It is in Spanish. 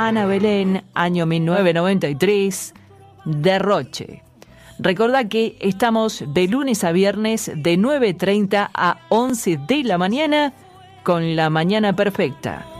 Ana Belén, año 1993, Derroche. Recordá que estamos de lunes a viernes de 9:30 a 11 de la mañana con La Mañana Perfecta.